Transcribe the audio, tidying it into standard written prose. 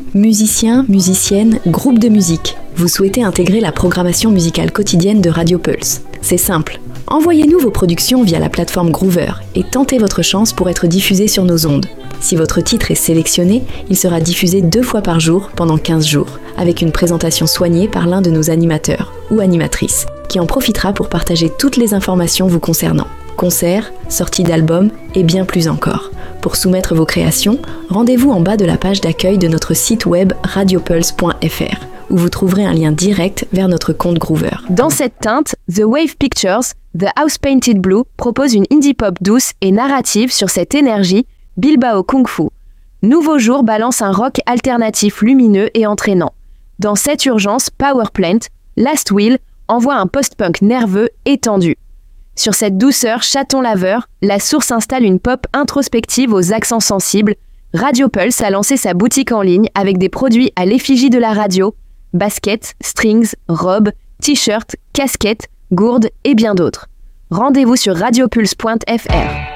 Musiciens, musiciennes, groupes de musique. Vous souhaitez intégrer la programmation musicale quotidienne de Radio Pulse. C'est simple. Envoyez-nous vos productions via la plateforme Groover et tentez votre chance pour être diffusé sur nos ondes. Si votre titre est sélectionné, il sera diffusé 2 fois par jour pendant 15 jours, avec une présentation soignée par l'un de nos animateurs ou animatrices, qui en profitera pour partager toutes les informations vous concernant. Concerts, sorties d'albums et bien plus encore. Pour soumettre vos créations, rendez-vous en bas de la page d'accueil de notre site web radiopulse.fr, où vous trouverez un lien direct vers notre compte Groover. Dans cette teinte, The Wave Pictures, The House Painted Blue propose une indie pop douce et narrative sur cette énergie, Bilbao Kung Fu. Nouveau Jour balance un rock alternatif lumineux et entraînant. Dans cette urgence, Power Plant, Last Will envoie un post-punk nerveux et tendu. Sur cette douceur chaton laveur, la source installe une pop introspective aux accents sensibles. Radio Pulse a lancé sa boutique en ligne avec des produits à l'effigie de la radio, baskets, strings, robes, t-shirts, casquettes, gourdes et bien d'autres. Rendez-vous sur radiopulse.fr.